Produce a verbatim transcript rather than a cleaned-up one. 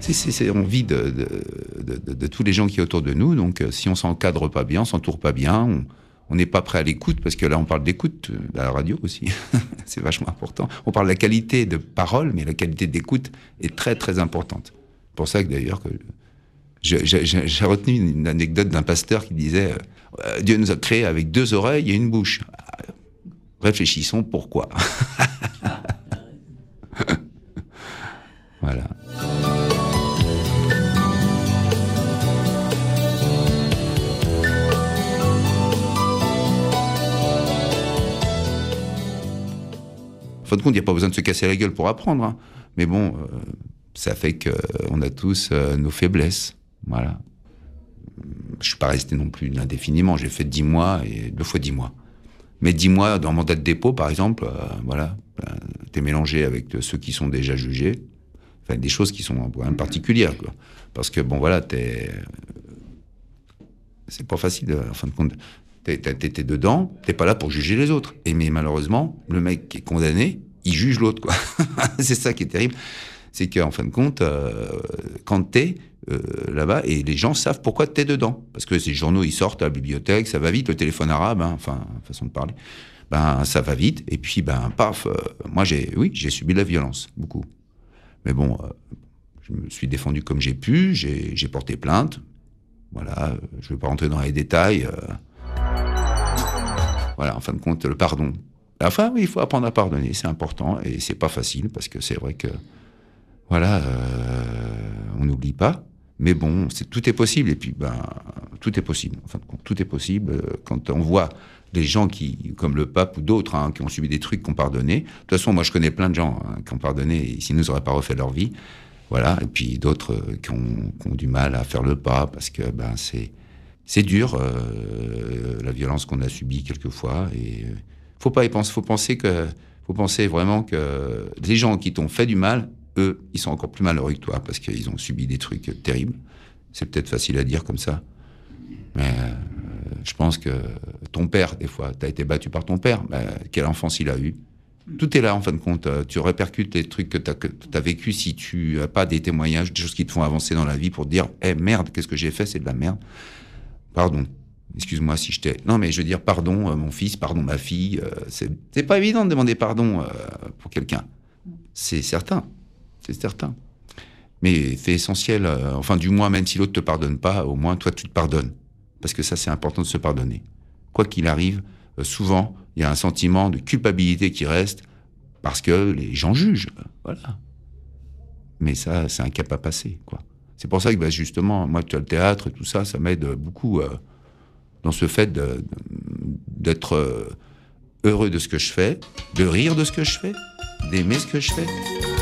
c'est, c'est, c'est, on vit de, de, de, de, de tous les gens qui sont autour de nous, donc euh, si on s'encadre pas bien, on s'entoure pas bien, on, on n'est pas prêt à l'écoute, parce que là on parle d'écoute à la radio aussi, c'est vachement important. On parle de la qualité de parole, mais la qualité d'écoute est très très importante. C'est pour ça que d'ailleurs que je, j'ai, j'ai retenu une anecdote d'un pasteur qui disait euh, Dieu nous a créés avec deux oreilles et une bouche. Réfléchissons pourquoi. Voilà. En fin de compte, il n'y a pas besoin de se casser la gueule pour apprendre. Hein. Mais bon, euh, ça fait qu'on a tous euh, nos faiblesses. Voilà. Je ne suis pas resté non plus indéfiniment. J'ai fait dix mois et deux fois dix mois. Mais dix mois dans mandat de dépôt, par exemple, euh, voilà, ben, t'es mélangé avec ceux qui sont déjà jugés. Enfin, des choses qui sont quand même particulières, quoi. Parce que, bon, voilà, t'es... C'est pas facile, en fin de compte. T'es, t'es, t'es dedans, t'es pas là pour juger les autres. Et mais malheureusement, le mec qui est condamné, il juge l'autre, quoi. C'est ça qui est terrible. C'est qu'en fin de compte, euh, quand t'es euh, là-bas, et les gens savent pourquoi t'es dedans. Parce que ces journaux, ils sortent à la bibliothèque, ça va vite, le téléphone arabe, hein, enfin, façon de parler. Ben, ça va vite, et puis, ben, paf, euh, moi, j'ai, oui, j'ai subi de la violence, beaucoup. Mais bon, euh, je me suis défendu comme j'ai pu, j'ai, j'ai porté plainte. Voilà, euh, je ne veux pas rentrer dans les détails. Euh, voilà, en fin de compte, le pardon. Enfin, oui, il faut apprendre à pardonner, c'est important, et c'est pas facile, parce que c'est vrai que, voilà, euh, on n'oublie pas. Mais bon, c'est, tout est possible, et puis, ben, tout est possible. En fin de compte, tout est possible. Euh, quand on voit des gens qui, comme le pape ou d'autres, hein, qui ont subi des trucs, qui ont pardonné. De toute façon, moi, je connais plein de gens hein, qui ont pardonné, et sinon, ils n'auraient pas refait leur vie. Voilà. Et puis d'autres euh, qui, ont, qui ont du mal à faire le pas, parce que ben, c'est, c'est dur, euh, la violence qu'on a subie quelquefois. Et euh, faut pas y penser. Faut penser que, faut penser vraiment que les gens qui t'ont fait du mal, eux, ils sont encore plus malheureux que toi, parce qu'ils ont subi des trucs terribles. C'est peut-être facile à dire comme ça. Mais euh, je pense que ton père, des fois, t'as été battu par ton père. Ben, quelle enfance il a eu. Tout est là, en fin de compte. Tu répercutes les trucs que t'as, que t'as vécu si tu n'as pas des témoignages, des choses qui te font avancer dans la vie pour te dire « Eh merde, qu'est-ce que j'ai fait? C'est de la merde. Pardon. Excuse-moi si je t'ai... » Non, mais je veux dire, pardon, euh, mon fils, pardon, ma fille. Euh, c'est, c'est pas évident de demander pardon euh, pour quelqu'un. C'est certain. C'est certain. Mais c'est essentiel. Euh, enfin, du moins, même si l'autre te pardonne pas, au moins, toi, tu te pardonnes. Parce que ça, c'est important de se pardonner. Quoi qu'il arrive, euh, souvent, il y a un sentiment de culpabilité qui reste parce que les gens jugent. Voilà. Mais ça, c'est un cap à passer, quoi. C'est pour ça que, bah, justement, moi, tu as le théâtre et tout ça, ça m'aide beaucoup euh, dans ce fait de, de, d'être euh, heureux de ce que je fais, de rire de ce que je fais, d'aimer ce que je fais.